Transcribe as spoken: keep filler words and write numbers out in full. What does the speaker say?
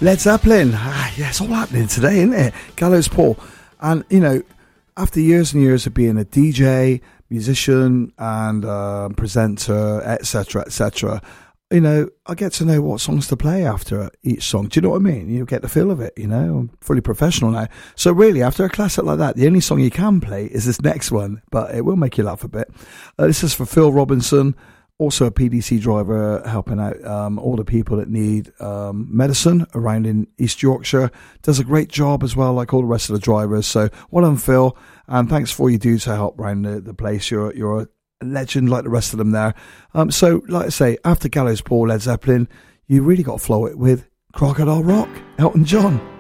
Led Zeppelin. Ah, yeah, it's all happening today, isn't it? Gallows Paul. And, you know, after years and years of being a D J, musician, and uh, presenter, et cetera, et cetera, you know, I get to know what songs to play after each song. Do you know what I mean? You get the feel of it, you know? I'm fully professional now. So really, after a classic like that, the only song you can play is this next one, but it will make you laugh a bit. Uh, this is for Phil Robinson, also a P D C driver, helping out um, all the people that need um, medicine around in East Yorkshire. Does a great job as well, like all the rest of the drivers. So well done, Phil, and thanks for all you do to help around the, the place. You're you're a legend like the rest of them there. Um, so, like I say, after Gallows Paul, Led Zeppelin, you really got to flow it with Crocodile Rock, Elton John.